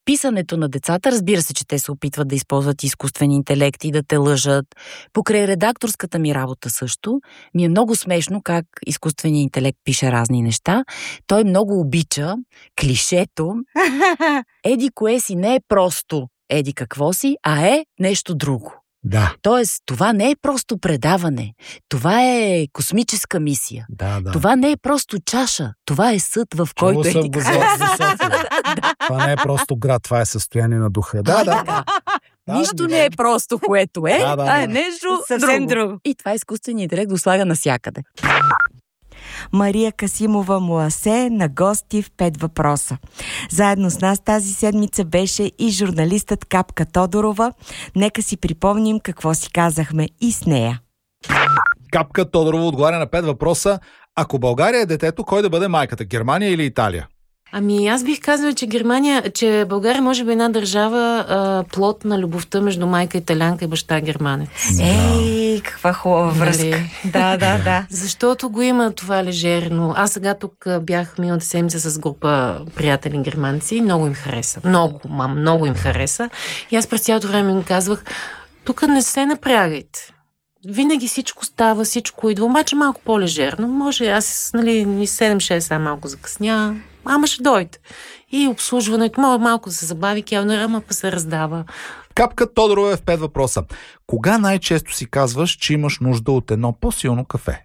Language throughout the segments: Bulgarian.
писането на децата, разбира се, че те се опитват да използват изкуствен интелект и да те лъжат. Покрай редакторската ми работа също, ми е много смешно как изкуственият интелект пише разни неща. Той много обича клишето еди кое си не е просто еди какво си, а е нещо друго. Да. Тоест, това не е просто предаване. Това е космическа мисия. Да. Това не е просто чаша. Това е съд, в който е ти Това не е просто град, това е състояние на духа. Да. Нищо не е просто, което е, а е нещо съвсем друго. И това изкуственият интелект го слага навсякъде. Мария Касимова Муасе на гости в 5 въпроса. Заедно с нас тази седмица беше и журналистът Капка Тодорова. Нека си припомним какво си казахме и с нея. Капка Тодорова отговаря на 5 въпроса. Ако България е детето, кой да бъде майката? Германия или Италия? Аз бих казала, че България може би е една държава плод на любовта между майка италянка и баща германец. Ей, каква хубава връзка. Да. Защото го има това лежерно. Аз сега тук бях миналата седмица с група приятели германци. Много им хареса. Много им хареса. И аз през цялото време им казвах, тук не се напрягайте. Винаги всичко става, всичко идва, обаче малко по-лежерно. Може, аз, 7-6 малко закъсня, ама ще дойде. И обслужването, малко да се забави, ама се раздава. Капка Тодорова е в 5 въпроса. Кога най-често си казваш, че имаш нужда от едно по-силно кафе?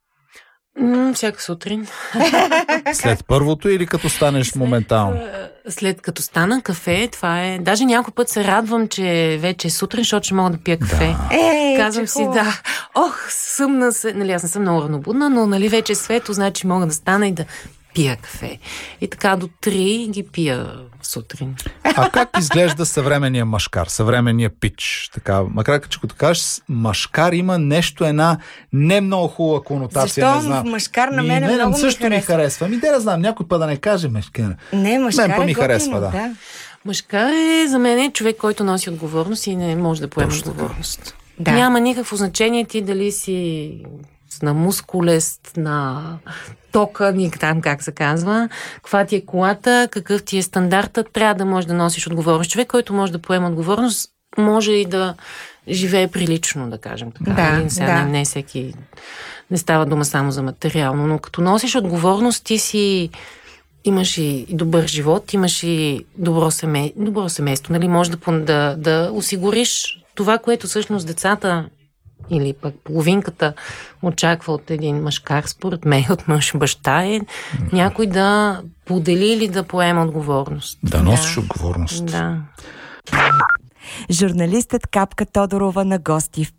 Всяка сутрин. След първото или като станеш моментално? След като стана кафе, това е... Даже някой път се радвам, че вече е сутрин, защото ще мога да пия кафе. Казвам си, съмна се... аз не съм много ранобудна, но вече е светло, значи мога да стана и да пия кафе. И така до 3 ги пия сутрин. А как изглежда съвременния мъжкар, съвременния пич? Така, макар че като кажеш мъжкар, има нещо, една не много хубава конотация. Защо? Не знам. Мъжкар на мен много също ми харесва. Да знам, някой път да не каже мъжкар. Не, мъжкар мен ми харесва, да. Мъжкар е за мен човек, който носи отговорност и не може да поема отговорност. Да. Няма никакво значение ти дали си на мускулест, на тока, там как се казва, каква ти е колата, какъв ти е стандартът, трябва да можеш да носиш отговорност. Човек, който може да поема отговорност, може и да живее прилично, да кажем така. Не всеки, не става дума само за материално, но като носиш отговорност, ти си имаш и добър живот, имаш и добро семейство, може да осигуриш това, което всъщност децата или пък половинката очаква от един мъжкар, според мен, от мъж баща е някой да подели или да поема отговорност. Да носиш отговорност. Да. Журналистът Капка Тодорова на гости в